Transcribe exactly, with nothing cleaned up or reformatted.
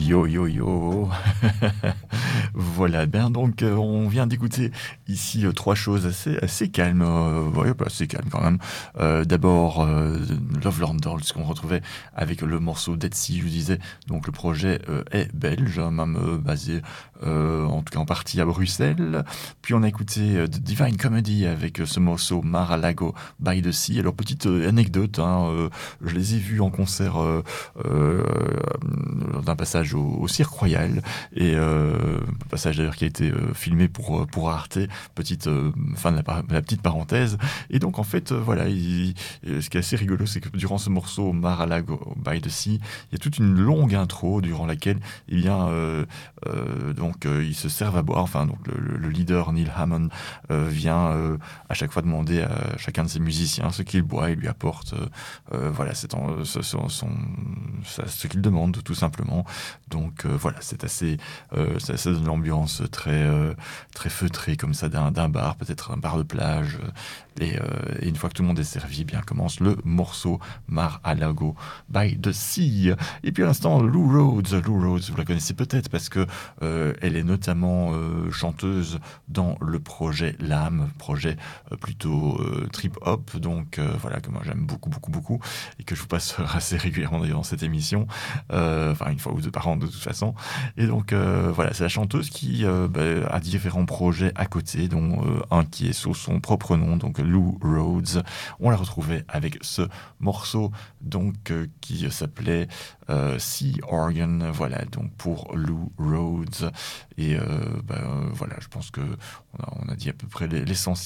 Yo yo yo. Voilà, bien donc euh, on vient d'écouter ici euh, trois choses assez assez calmes, euh, ouais, bah, assez calmes quand même. Euh, d'abord euh, Loveland Dolls qu'on retrouvait avec le morceau Dead Sea, je vous disais. Donc le projet euh, est belge, hein, même euh, basé euh, en tout cas en partie à Bruxelles. Puis on a écouté euh, The Divine Comedy avec euh, ce morceau Mar-a-Lago by the Sea. Alors petite euh, anecdote, hein, euh, je les ai vus en concert euh, euh, d'un passage au, au Cirque Royal, et euh, passage d'ailleurs qui a été euh, filmé pour pour Arte. Petite euh, fin de la, par- la petite parenthèse. Et donc en fait euh, voilà, il, il- ce qui est assez rigolo, c'est que durant ce morceau Mar-a-Lago by the Sea, il y a toute une longue intro durant laquelle eh bien euh, euh, donc euh, ils se servent à boire. Enfin donc le, le leader Neil Hammond euh, vient euh, à chaque fois demander à chacun de ses musiciens ce qu'il boit et lui apporte euh, euh, voilà c'est en, ce, son, son- ça- ce qu'il demande tout simplement. Donc euh, voilà, c'est assez euh, ça, ça donne une ambiance très euh, très feutrée comme ça d'un d'un bar, peut-être un bar de plage. euh, Et, euh, et une fois que tout le monde est servi, eh bien commence le morceau Mar-a-Lago by the Sea. Et puis à l'instant, Lou Rhodes. Lou Rhodes, vous la connaissez peut-être parce que euh, elle est notamment euh, chanteuse dans le projet L'Âme, projet euh, plutôt euh, trip-hop, donc euh, voilà, que moi j'aime beaucoup, beaucoup, beaucoup, et que je vous passe assez régulièrement d'ailleurs dans cette émission, euh, enfin une fois ou deux par an de toute façon. Et donc euh, voilà, c'est la chanteuse qui euh, bah, a différents projets à côté, dont euh, un qui est sous son propre nom, donc Lou Rhodes. On la retrouvait avec ce morceau donc euh, qui s'appelait euh, Sea Organ, voilà, donc pour Lou Rhodes. Et euh, bah, euh, voilà, je pense que on a, on a dit à peu près l'essentiel